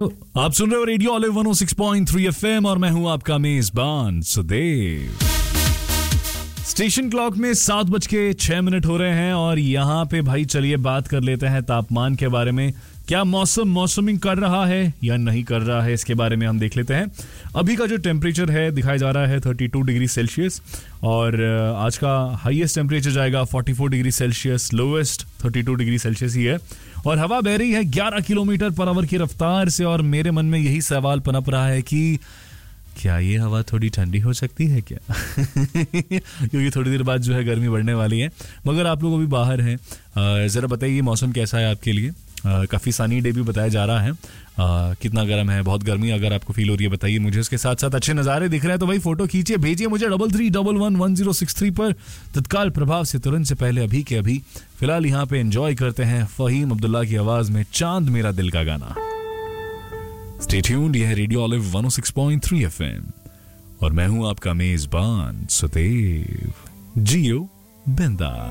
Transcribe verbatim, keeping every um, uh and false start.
आप सुन रहे हो रेडियो ऑलिव वन ओ सिक्स पॉइंट थ्री एफएम और मैं हूं आपका मेजबान सुदेव। स्टेशन क्लॉक में सात बज के छह मिनट हो रहे हैं और यहाँ पे भाई चलिए बात कर लेते हैं तापमान के बारे में। क्या मौसम मौसमिंग कर रहा है या नहीं कर रहा है, इसके बारे में हम देख लेते हैं। अभी का जो टेम्परेचर है दिखाया जा रहा है थर्टी टू डिग्री सेल्सियस और आज का हाईएस्ट टेम्परेचर जाएगा forty four degree Celsius, lowest thirty two degree Celsius ही है और हवा बह रही है ग्यारह किलोमीटर पर आवर की रफ्तार से। और मेरे मन में यही सवाल पनप रहा है कि क्या ये हवा थोड़ी ठंडी हो सकती है क्या? क्योंकि थोड़ी देर बाद जो है गर्मी बढ़ने वाली है। मगर आप लोग अभी बाहर हैं, ज़रा बताइए मौसम कैसा है आपके लिए। काफ़ी सनी डे भी बताया जा रहा है। आ, कितना गर्म है, बहुत गर्मी अगर आपको फील हो रही है बताइए मुझे। उसके साथ साथ अच्छे नज़ारे दिख रहे हैं तो भाई फोटो खींचिए, भेजिए मुझे double three double one one zero six three पर तत्काल प्रभाव से, तुरंत से पहले, अभी के अभी। फिलहाल यहाँ पे एंजॉय करते हैं फहीम अब्दुल्ला की आवाज़ में चांद मेरा दिल का गाना। स्टे ट्यून्ड, यह है रेडियो ऑलिव वन ओ सिक्स पॉइंट थ्री एफएम और मैं हूं आपका मेजबान सुदेव। जियो बिंदास।